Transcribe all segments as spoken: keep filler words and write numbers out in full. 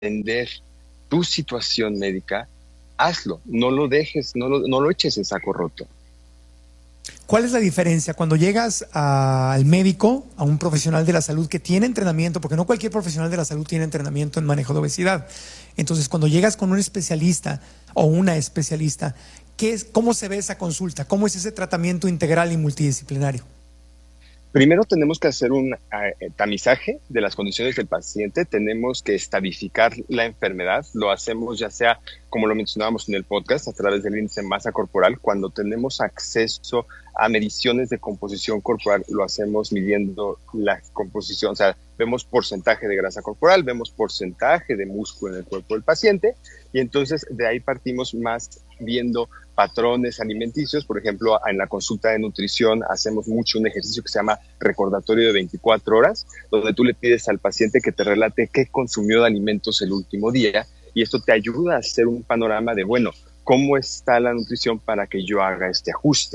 entender tu situación médica, hazlo, no lo dejes, no lo, no lo eches en saco roto. ¿Cuál es la diferencia cuando llegas a, al médico, a un profesional de la salud que tiene entrenamiento? Porque no cualquier profesional de la salud tiene entrenamiento en manejo de obesidad. Entonces, cuando llegas con un especialista o una especialista, ¿qué es, ¿cómo se ve esa consulta? ¿Cómo es ese tratamiento integral y multidisciplinario? Primero tenemos que hacer un eh, tamizaje de las condiciones del paciente, tenemos que estadificar la enfermedad, lo hacemos ya sea, como lo mencionábamos en el podcast, a través del índice de masa corporal. Cuando tenemos acceso a mediciones de composición corporal, lo hacemos midiendo la composición, o sea, vemos porcentaje de grasa corporal, vemos porcentaje de músculo en el cuerpo del paciente, y entonces de ahí partimos más viendo patrones alimenticios. Por ejemplo, en la consulta de nutrición hacemos mucho un ejercicio que se llama recordatorio de veinticuatro horas, donde tú le pides al paciente que te relate qué consumió de alimentos el último día, y esto te ayuda a hacer un panorama de, bueno, ¿cómo está la nutrición para que yo haga este ajuste?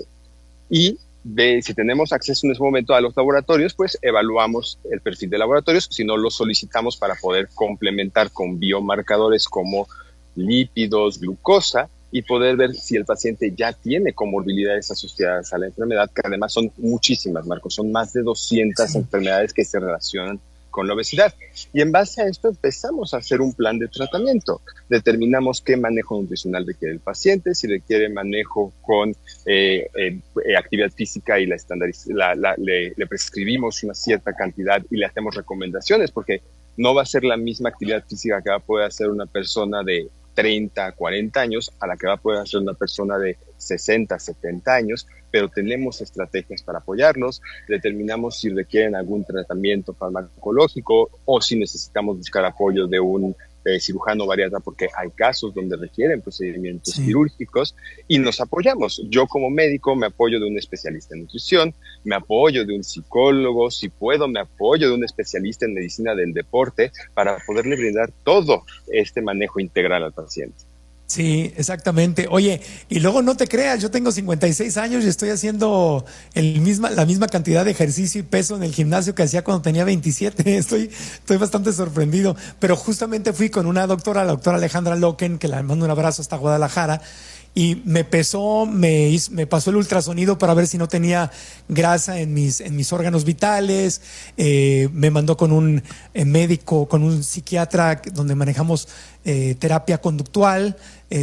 Y de, si tenemos acceso en ese momento a los laboratorios, pues evaluamos el perfil de laboratorios, si no lo solicitamos para poder complementar con biomarcadores como lípidos, glucosa, y poder ver si el paciente ya tiene comorbilidades asociadas a la enfermedad, que además son muchísimas, Marcos, son más de doscientas sí. enfermedades que se relacionan con la obesidad. Y en base a esto empezamos a hacer un plan de tratamiento. Determinamos qué manejo nutricional requiere el paciente, si requiere manejo con eh, eh, actividad física y la estandariz- la, la, le, le prescribimos una cierta cantidad y le hacemos recomendaciones, porque no va a ser la misma actividad física que va a poder hacer una persona de treinta, cuarenta años a la que va a poder hacer una persona de sesenta, setenta años, pero tenemos estrategias para apoyarlos, determinamos si requieren algún tratamiento farmacológico o si necesitamos buscar apoyo de un eh, cirujano bariatra, porque hay casos donde requieren procedimientos sí. quirúrgicos, y nos apoyamos. Yo como médico me apoyo de un especialista en nutrición, me apoyo de un psicólogo, si puedo me apoyo de un especialista en medicina del deporte para poderle brindar todo este manejo integral al paciente. Sí, exactamente. Oye, y luego no te creas, yo tengo cincuenta y seis años y estoy haciendo el misma, la misma cantidad de ejercicio y peso en el gimnasio que hacía cuando tenía veintisiete. Estoy, estoy bastante sorprendido. Pero justamente fui con una doctora, la doctora Alejandra Loken, que le mando un abrazo hasta Guadalajara, y me pesó, me, hizo, me pasó el ultrasonido para ver si no tenía grasa en mis, en mis órganos vitales, eh, me mandó con un eh, médico, con un psiquiatra donde manejamos eh, terapia conductual,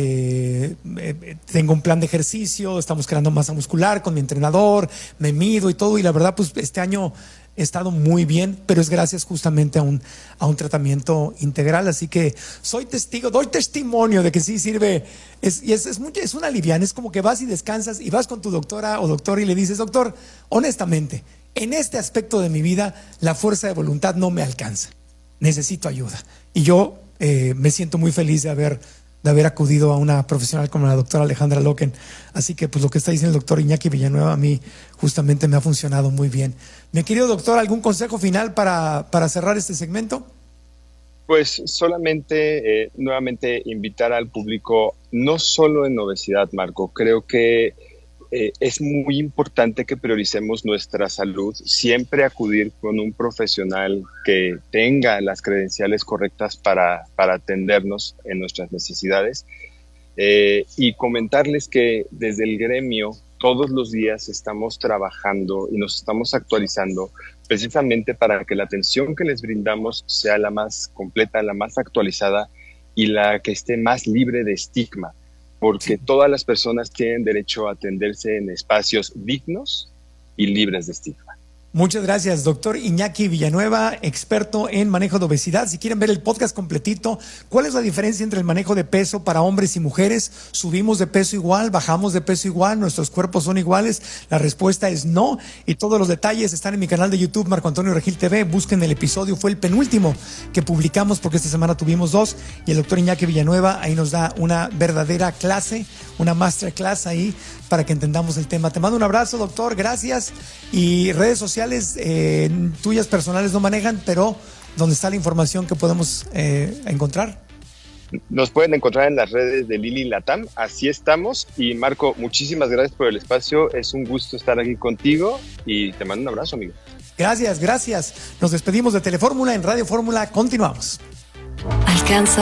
eh, eh, tengo un plan de ejercicio, estamos creando masa muscular con mi entrenador, me mido y todo, y la verdad pues este año he estado muy bien, pero es gracias justamente a un, a un tratamiento integral. Así que soy testigo, doy testimonio de que sí sirve. Es, y es, es, muy, es una liviana, es como que vas y descansas y vas con tu doctora o doctor y le dices, doctor, honestamente, en este aspecto de mi vida, la fuerza de voluntad no me alcanza. Necesito ayuda. Y yo eh, me siento muy feliz de haber de haber acudido a una profesional como la doctora Alejandra Loken. Así que pues lo que está diciendo el doctor Iñaki Villanueva a mí justamente me ha funcionado muy bien. Mi querido doctor, ¿algún consejo final para, para cerrar este segmento? Pues solamente, eh, nuevamente invitar al público, no solo en obesidad, Marco, creo que Eh, es muy importante que prioricemos nuestra salud, siempre acudir con un profesional que tenga las credenciales correctas para, para atendernos en nuestras necesidades, eh, y comentarles que desde el gremio todos los días estamos trabajando y nos estamos actualizando precisamente para que la atención que les brindamos sea la más completa, la más actualizada y la que esté más libre de estigma, porque todas las personas tienen derecho a atenderse en espacios dignos y libres de estigma. Muchas gracias, doctor Iñaki Villanueva, experto en manejo de obesidad. Si quieren ver el podcast completito, ¿cuál es la diferencia entre el manejo de peso para hombres y mujeres? ¿Subimos de peso igual? ¿Bajamos de peso igual? ¿Nuestros cuerpos son iguales? La respuesta es no. Y todos los detalles están en mi canal de YouTube, Marco Antonio Regil T V. Busquen el episodio, fue el penúltimo que publicamos porque esta semana tuvimos dos. Y el doctor Iñaki Villanueva ahí nos da una verdadera clase, una masterclass ahí para que entendamos el tema. Te mando un abrazo, doctor, gracias. Y redes sociales eh, tuyas personales no manejan, pero ¿dónde está la información que podemos eh, encontrar? Nos pueden encontrar en las redes de Lili Latam, así estamos. Y Marco, muchísimas gracias por el espacio, es un gusto estar aquí contigo y te mando un abrazo, amigo. Gracias, gracias. Nos despedimos de Telefórmula en Radio Fórmula, continuamos. Al alcanza